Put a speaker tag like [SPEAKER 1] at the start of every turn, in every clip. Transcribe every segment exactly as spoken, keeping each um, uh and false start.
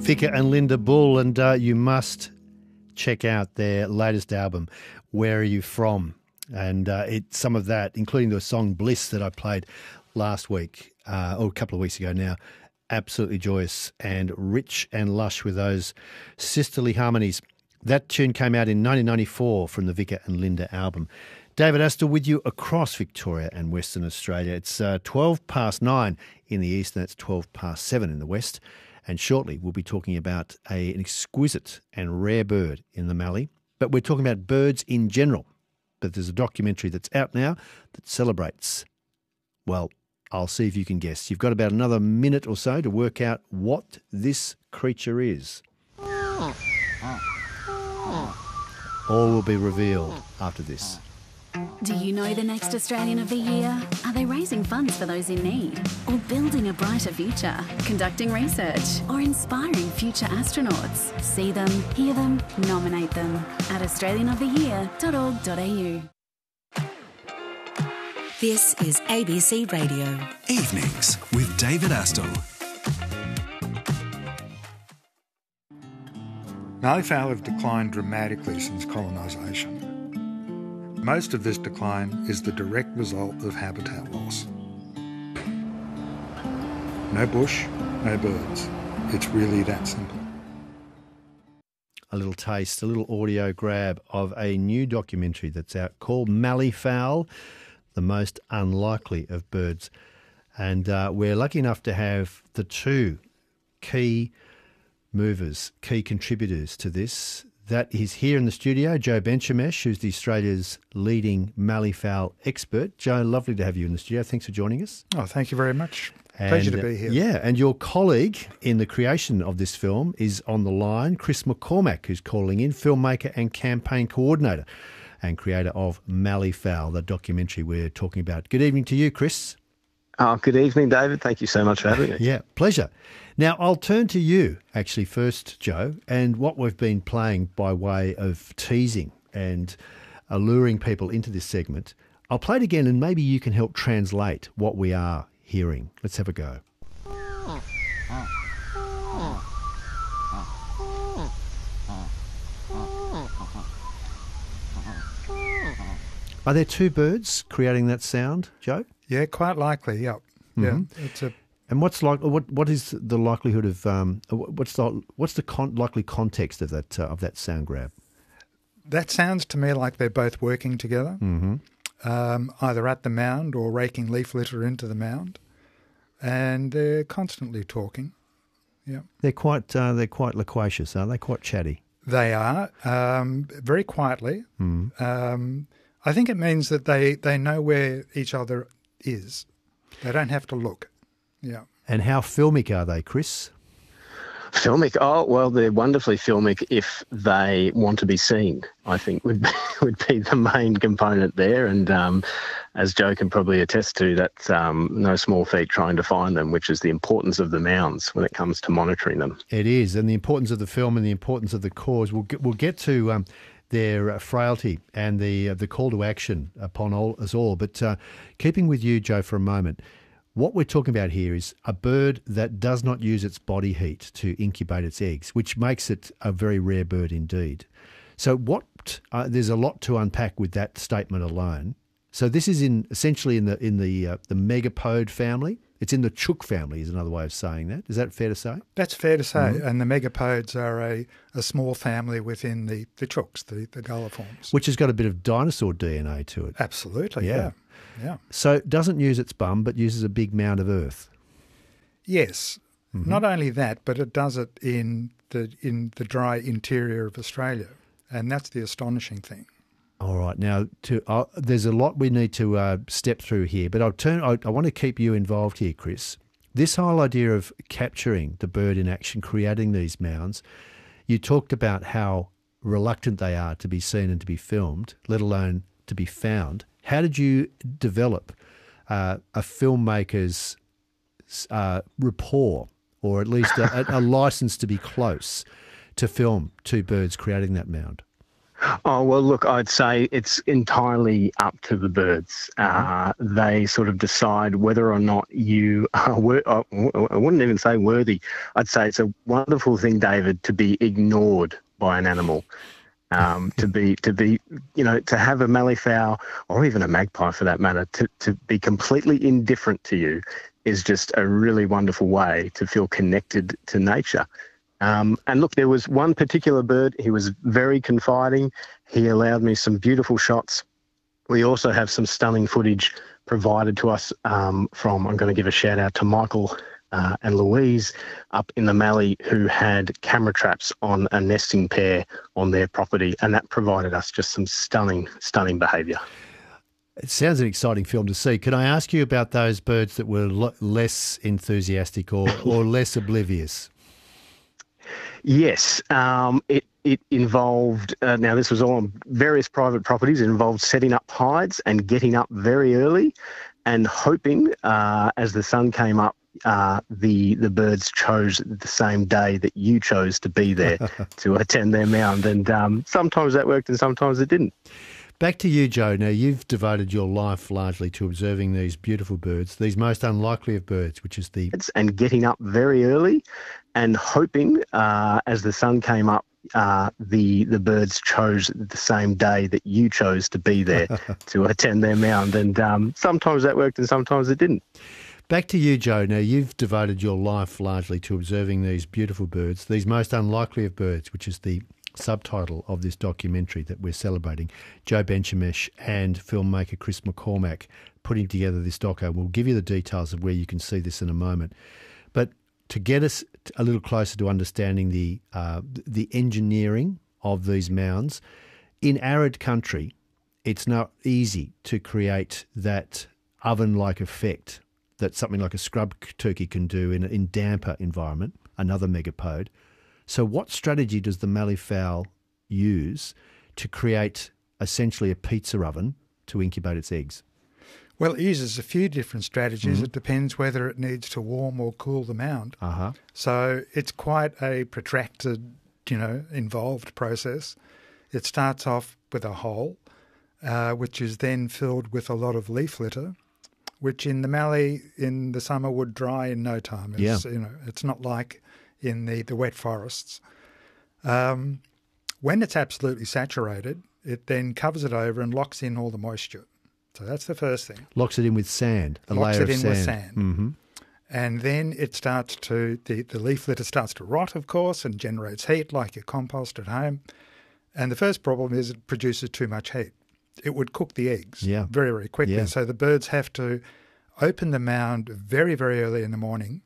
[SPEAKER 1] Vicar and Linda Bull, and uh, you must check out their latest album, Where Are You From? And uh, it, some of that, including the song Bliss that I played last week, uh, or a couple of weeks ago now, absolutely joyous and rich and lush with those sisterly harmonies. That tune came out in nineteen ninety-four from the Vicar and Linda album. David Astor with you across Victoria and Western Australia. It's uh, twelve past nine in the east and it's twelve past seven in the west. And shortly we'll be talking about a, an exquisite and rare bird in the Mallee. But we're talking about birds in general. But there's a documentary that's out now that celebrates, well, I'll see if you can guess. You've got about another minute or so to work out what this creature is. All will be revealed after this.
[SPEAKER 2] Do you know the next Australian of the Year? Are they raising funds for those in need? Or building a brighter future? Conducting research? Or inspiring future astronauts? See them, hear them, nominate them at australian of the year dot org dot a u.
[SPEAKER 3] This is A B C Radio.
[SPEAKER 4] Evenings with David Astor.
[SPEAKER 5] Malleefowl have declined dramatically since colonisation. Most of this decline is the direct result of habitat loss. No bush, no birds. It's really that simple.
[SPEAKER 1] A little taste, a little audio grab of a new documentary that's out called Malleefowl, the most unlikely of birds. And uh, we're lucky enough to have the two key movers, key contributors to this. That is here in the studio, Joe Benchamesh, who's the Australia's leading Malleefowl expert. Joe, lovely to have you in the studio. Thanks for joining us.
[SPEAKER 5] Oh, thank you very much.
[SPEAKER 1] And,
[SPEAKER 5] Pleasure to be here.
[SPEAKER 1] Uh, yeah, and your colleague in the creation of this film is on the line, Chris McCormack, who's calling in, filmmaker and campaign coordinator and creator of Malleefowl, the documentary we're talking about. Good evening to you, Chris.
[SPEAKER 6] Oh, good evening, David. Thank you so much for having me.
[SPEAKER 1] Yeah, pleasure. Now, I'll turn to you, actually, first, Joe, and what we've been playing by way of teasing and alluring people into this segment. I'll play it again and maybe you can help translate what we are hearing. Let's have a go. Are there two birds creating that sound, Joe?
[SPEAKER 5] Yeah, quite likely, yep.
[SPEAKER 1] Mm-hmm.
[SPEAKER 5] Yeah, it's a...
[SPEAKER 1] And what's like? What what is the likelihood of? Um, what's the what's the con- likely context of that uh, of that sound grab?
[SPEAKER 5] That sounds to me like they're both working together,
[SPEAKER 1] mm-hmm.
[SPEAKER 5] um, either at the mound or raking leaf litter into the mound, and they're constantly talking. Yeah,
[SPEAKER 1] they're quite uh, they're quite loquacious, are they? Quite chatty.
[SPEAKER 5] They are um, very quietly.
[SPEAKER 1] Mm.
[SPEAKER 5] Um, I think it means that they, they know where each other is. They don't have to look. Yeah.
[SPEAKER 1] And how filmic are they, Chris?
[SPEAKER 6] Filmic? Oh, well, they're wonderfully filmic if they want to be seen, I think would be, would be the main component there. And um, as Joe can probably attest to, that's um, no small feat trying to find them, which is the importance of the mounds when it comes to monitoring them.
[SPEAKER 1] It is, and the importance of the film and the importance of the cause. We'll get, we'll get to um, their uh, frailty and the, uh, the call to action upon all, us all. But uh, keeping with you, Joe, for a moment, what we're talking about here is a bird that does not use its body heat to incubate its eggs, which makes it a very rare bird indeed. So what? Uh, there's a lot to unpack with that statement alone. So this is in essentially in the in the uh, the megapode family. It's in the chook family is another way of saying that. Is that fair to say?
[SPEAKER 5] That's fair to say.
[SPEAKER 1] Mm-hmm.
[SPEAKER 5] And the megapodes are a, a small family within the, the chooks, the, the gulliforms.
[SPEAKER 1] Which has got a bit of dinosaur D N A to it.
[SPEAKER 5] Absolutely,
[SPEAKER 1] Yeah.
[SPEAKER 5] yeah. Yeah.
[SPEAKER 1] So it doesn't use its bum, but uses a big mound of earth.
[SPEAKER 5] Yes.
[SPEAKER 1] Mm-hmm.
[SPEAKER 5] Not only that, but it does it in the in the dry interior of Australia, and that's the astonishing thing.
[SPEAKER 1] All right. Now, to, uh, there's a lot we need to uh, step through here, but I'll turn. I, I want to keep you involved here, Chris. This whole idea of capturing the bird in action, creating these mounds, you talked about how reluctant they are to be seen and to be filmed, let alone to be found. How did you develop uh, a filmmaker's uh, rapport, or at least a, a license to be close to film two birds creating that mound?
[SPEAKER 6] Oh, well, look, I'd say it's entirely up to the birds. Uh, they sort of decide whether or not you are, wor- I wouldn't even say worthy. I'd say it's a wonderful thing, David, to be ignored by an animal. Um, to be, to be, you know, to have a malleefowl or even a magpie for that matter, to, to be completely indifferent to you is just a really wonderful way to feel connected to nature. Um, and look, there was one particular bird, he was very confiding. He allowed me some beautiful shots. We also have some stunning footage provided to us um, from, I'm going to give a shout out to Michael uh, and Louise up in the Mallee, who had camera traps on a nesting pair on their property. And that provided us just some stunning, stunning behaviour.
[SPEAKER 1] It sounds an exciting film to see. Can I ask you about those birds that were lo- less enthusiastic or, or less oblivious?
[SPEAKER 6] Yes, um, it, it involved, uh, now this was all on various private properties, it involved setting up hides and getting up very early and hoping uh, as the sun came up, uh, the, the birds chose the same day that you chose to be there to attend their mound. And um, sometimes that worked and sometimes it didn't.
[SPEAKER 1] Back to you, Joe. Now, you've devoted your life largely to observing these beautiful birds, these most unlikely of birds, which is the...
[SPEAKER 6] And getting up very early and hoping uh, as the sun came up, uh, the the birds chose the same day that you chose to be there to attend their mound. And um, sometimes that worked and sometimes it didn't.
[SPEAKER 1] Back to you, Joe. Now, you've devoted your life largely to observing these beautiful birds, these most unlikely of birds, which is the subtitle of this documentary that we're celebrating. Joe Benchamesh and filmmaker Chris McCormack putting together this doco. We'll give you the details of where you can see this in a moment. But to get us a little closer to understanding the uh, the engineering of these mounds, in arid country, it's not easy to create that oven-like effect that something like a scrub turkey can do in a in damper environment, another megapode. So what strategy does the malleefowl use to create essentially a pizza oven to incubate its eggs?
[SPEAKER 5] Well, it uses a few different strategies.
[SPEAKER 1] Mm-hmm.
[SPEAKER 5] It depends whether it needs to warm or cool the mound.
[SPEAKER 1] Uh-huh.
[SPEAKER 5] So it's quite a protracted, you know, involved process. It starts off with a hole, uh, which is then filled with a lot of leaf litter, which in the Mallee in the summer would dry in no time. It's,
[SPEAKER 1] Yeah.
[SPEAKER 5] you know, it's not like in the, the wet forests. Um, when it's absolutely saturated, it then covers it over and locks in all the moisture. So that's the first thing.
[SPEAKER 1] Locks it in with sand, a
[SPEAKER 5] Locks
[SPEAKER 1] layer
[SPEAKER 5] it
[SPEAKER 1] of
[SPEAKER 5] in
[SPEAKER 1] sand.
[SPEAKER 5] with sand.
[SPEAKER 1] Mm-hmm.
[SPEAKER 5] And then it starts to, the, the leaf litter starts to rot, of course, and generates heat like your compost at home. And the first problem is it produces too much heat. It would cook the eggs
[SPEAKER 1] Yeah.
[SPEAKER 5] very, very quickly.
[SPEAKER 1] Yeah.
[SPEAKER 5] So the birds have to open the mound very, very early in the morning,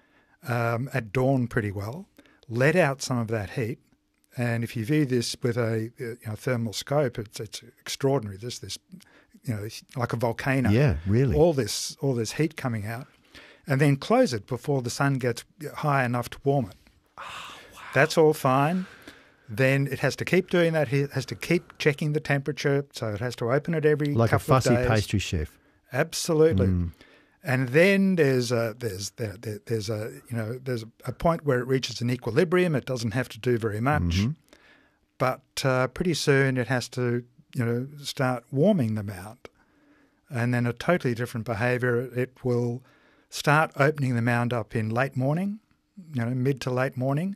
[SPEAKER 5] um, at dawn pretty well, let out some of that heat. And if you view this with a you know, thermal scope, it's, it's extraordinary. This, this, you know, like a volcano.
[SPEAKER 1] Yeah, really.
[SPEAKER 5] All this, all this heat coming out, and then close it before the sun gets high enough to warm it.
[SPEAKER 1] Oh, wow.
[SPEAKER 5] That's all fine. Then it has to keep doing that. It has to keep checking the temperature, so it has to open it every
[SPEAKER 1] Like a
[SPEAKER 5] couple of
[SPEAKER 1] fussy
[SPEAKER 5] days.
[SPEAKER 1] pastry chef.
[SPEAKER 5] Absolutely.
[SPEAKER 1] Mm.
[SPEAKER 5] And then there's a there's there, there, there's a you know there's a point where it reaches an equilibrium. It doesn't have to do very much,
[SPEAKER 1] Mm-hmm.
[SPEAKER 5] but uh, pretty soon it has to you know start warming the mound, and then a totally different behaviour. It will start opening the mound up in late morning, you know, mid to late morning,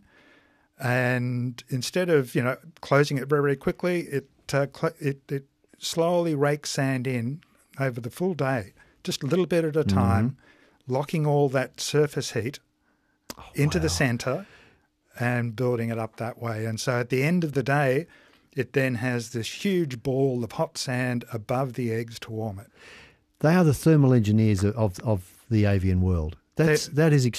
[SPEAKER 5] and instead of you know closing it very very quickly, it uh, cl- it it slowly rakes sand in over the full day. Just a little bit at a time, mm-hmm. locking all that surface heat oh, into wow. the centre and building it up that way. And so at the end of the day, it then has this huge ball of hot sand above the eggs to warm it.
[SPEAKER 1] They are the thermal engineers of, of the avian world. That's, that is